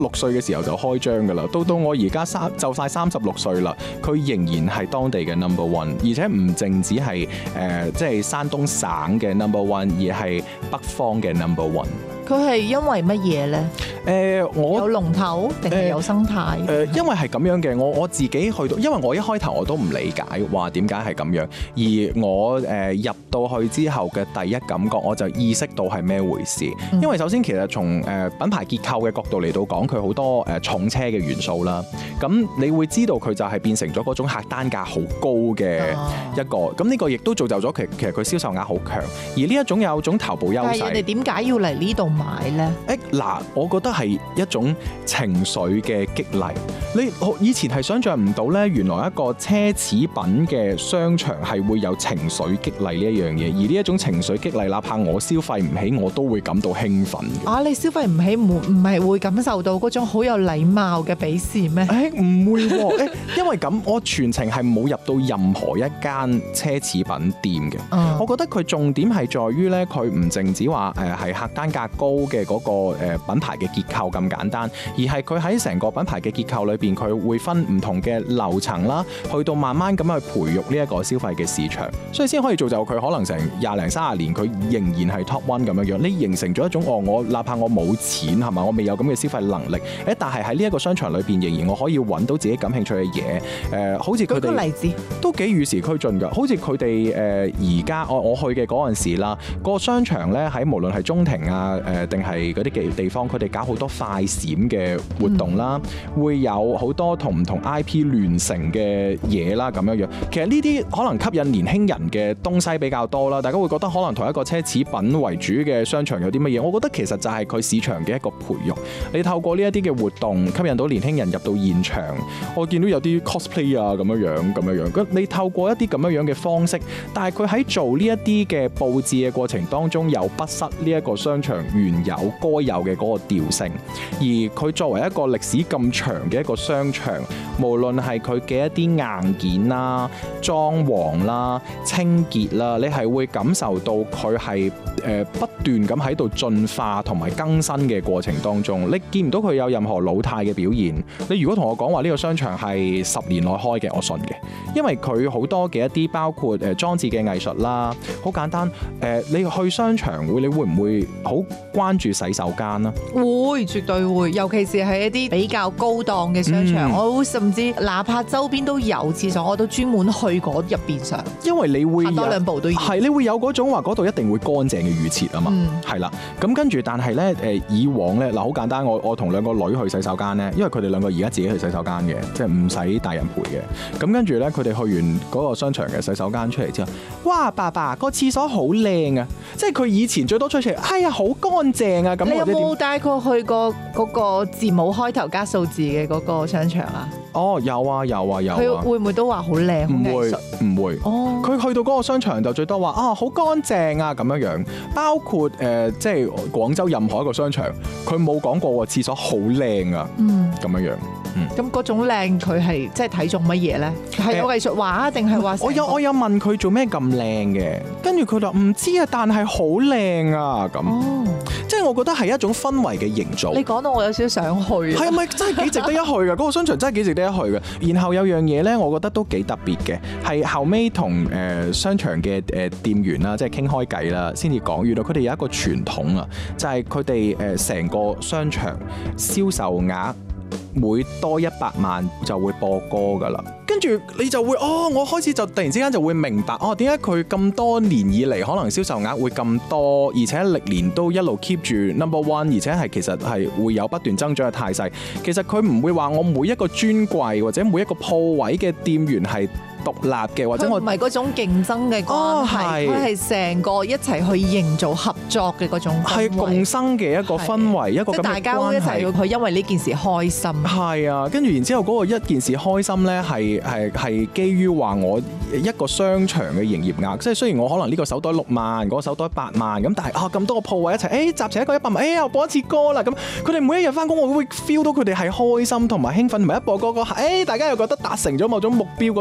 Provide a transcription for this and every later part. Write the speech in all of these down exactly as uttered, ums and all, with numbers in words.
六歲嘅時候就開張㗎啦，到到我而家三就快三十六歲啦，佢仍然係當地嘅 number one， 而且唔淨止係誒即係山東省嘅 number one， 而係北方嘅 number one。 佢係因為乜嘢咧？ 誒、呃，我有龍頭定係有生態？誒、 呃呃，因為係咁樣嘅，我我自己去到，因為我一開頭我都唔理解話點解係咁樣，而我誒、呃、入到去之後嘅第一感覺，我就意識到係咩回事。因為首先其實從誒品牌結構嘅角度嚟到講，佢好多誒重車嘅元素啦。咁你會知道佢就係變成咗嗰種客單價好高嘅一個，咁呢、啊、個亦都造就咗其其實佢銷售額好強，而呢一種有種頭部優勢。但係人哋點解要嚟呢度買咧？ 誒嗱，我覺得係一種情緒嘅激勵。你以前係想像唔到咧，原來一個奢侈品嘅商場係會有情緒激勵呢一樣嘢，而呢一種情緒激勵，哪怕我消費唔起，我都會感到興奮嘅。啊， 你消費唔起，唔唔係會感受到嗰種好有禮貌嘅鄙視咩？ 誒唔會喎、欸，因為咁我全程係冇入到任何一間奢侈品店嘅。嗯、我覺得佢重點係在於咧，佢唔淨止話誒係客單價高嘅嗰個誒品牌嘅結構咁簡單，而係佢喺成個品牌嘅結構裏邊，佢會分唔同嘅樓層啦，去到慢慢咁去培育呢一個消費嘅市場，所以先可以造就佢可能成廿零三十年，佢仍然係 top one 咁樣樣。你形成咗一種哦，我哪怕我冇錢係嘛，我未有咁嘅消費能力，誒，但係喺呢一個商場裏邊，仍然我可以揾到自己感興趣嘅嘢。誒、呃，好似佢哋舉個例子都幾與時俱進㗎。好似佢哋誒而家我我去嘅嗰陣時啦，個商場咧喺無論係中庭啊誒定係嗰啲嘅地方，佢哋搞好多快閃嘅活動啦，嗯、會有好多同唔同 I P 聯成嘅嘢啦咁樣樣。其實呢啲可能吸引年輕人嘅東西比較多啦，大家會覺得可能同一個奢侈品為主嘅商場有啲乜嘢？我覺得其實就係佢市場嘅一個培育。你透過呢一啲嘅活動吸引到年輕人入到現場，我見到有啲 cosplay 啊咁樣樣咁樣樣。咁你透過一啲咁樣樣嘅方式，但係佢喺做呢一啲嘅佈置嘅過程當中，又不失呢一個商場原有該有嘅嗰個調性。而佢作為一個歷史咁長嘅一個商場，無論係佢嘅一啲硬件啦、裝潢啦、清潔啦，你係會感受到佢係誒不斷咁喺度進化同埋更新嘅過程當中，你見唔到佢有任何老態嘅表現。你如果同我講話呢個商場係十年內開嘅，我信嘅，因為佢好多嘅一啲包括誒裝置嘅藝術啦，好簡單誒，你去商場會，你會唔會好關注洗手間啊？ 會，絕對會，尤其是係一啲比較高檔嘅商場，嗯、我甚至哪怕周邊都有廁所，我都專門去嗰入邊上， 因為你會多兩步都要係， 你會有嗰種話嗰度一定會乾淨嘅預設啊嘛，係啦、嗯，咁跟住，但係咧誒以往咧嗱好簡單，我我同兩個女去洗手間咧，因為佢哋兩個而家自己去洗手間嘅，即係唔使大人陪嘅，咁跟住咧佢哋去完嗰個商場嘅洗手間出嚟之後，哇爸爸個廁所好靚啊，即係佢以前最多出嚟，哎呀好乾淨啊咁。 你有冇帶佢去過嗰個字母開頭加數字嘅嗰個商場啊？ 哦，有啊有啊有啊。 佢會唔會都話好靚？ 唔會唔會。哦。佢去到嗰個商場就最多話啊好乾淨啊咁樣樣，包括誒、呃、即係廣州任何一個商場，佢冇講過廁所好靚啊。嗯。咁樣樣。嗯。咁嗰種靚佢係即係睇中乜嘢咧？係有藝術畫啊，定係話？ 我有我有問佢做咩咁靚嘅，跟住佢就唔知啊，但係好靚啊咁。哦。即係我覺得係一種氛圍嘅營造。 你講到我有少少想去。係咪真係幾值得一去㗎？嗰個商場真係幾值得一去㗎。然後有樣嘢咧，我覺得都幾特別嘅，係後尾同誒商場嘅誒店員啦，即係傾開偈啦，先至講，原來佢哋有一個傳統啊，就係佢哋誒成個商場銷售額每多一百萬就會播歌噶啦，跟住你就會哦，我開始就突然之間就會明白哦，點解佢咁多年以嚟可能銷售額會咁多，而且歷年都一路 keep 住 number one， 而且係其實係會有不斷增長嘅態勢。其實佢唔會話我每一個專櫃或者每一個鋪位嘅店員係獨立嘅，或者我唔係嗰種競爭嘅關係，佢係成個一齊去營造合作嘅嗰種氛圍， 係共生嘅一個氛圍，一個咁嘅關係， 大家一齊要去因為呢件事開心。 係啊，跟住然之後嗰個一件事開心咧，係係係基於話我一個商場嘅營業額，即係雖然我可能呢個手袋六萬，嗰、嗰個手袋八萬咁，但係啊咁多個鋪位一齊，誒、欸、集齊一個一百萬，誒、欸、又播一次歌啦咁，佢哋每一日翻工，我會 feel 到佢哋係開心同埋興奮，同埋一播歌歌，誒、欸、大家又覺得達成咗某種目標嗰種氛圍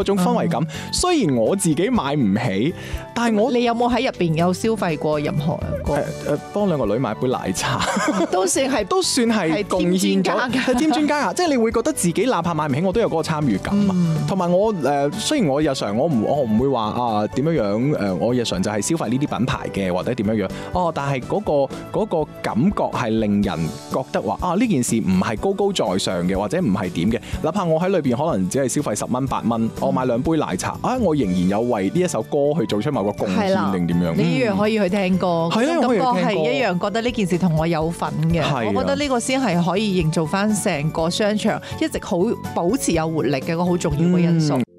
咁。雖然我自己買唔起，但係我你有冇喺入邊有消費過任何一個？ 誒誒，幫兩個女買杯奶茶， 都算係都算係貢獻咗，係添專家啊！即係你會覺得自己哪怕買唔起，我都有嗰個參與感啊。同埋、嗯、我誒，雖然我日常我唔我唔會話啊點樣樣誒，我日常就係消費呢啲品牌嘅或者點樣樣哦，但係嗰、嗰個嗰個感覺係令人覺得話啊呢件事唔係高高在上嘅，或者唔係點嘅。哪怕我喺裏邊可能只係消費十蚊八蚊，我買兩杯奶茶啊，我仍然有為呢一首歌去做出某個貢獻定點樣？ 你一樣可以去聽歌， 係啊、嗯，可以聽歌， 係一樣覺得呢件事同我有份嘅。 係啊、 我覺得呢個先係可以營造翻成個商場一直好保持有活力嘅一個好重要嘅因素。嗯